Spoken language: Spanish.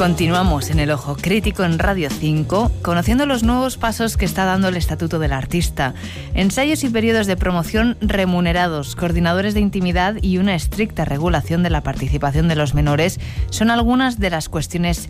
Continuamos en el Ojo Crítico en Radio 5, conociendo los nuevos pasos que está dando el Estatuto del Artista. Ensayos y periodos de promoción remunerados, coordinadores de intimidad y una estricta regulación de la participación de los menores son algunas de las cuestiones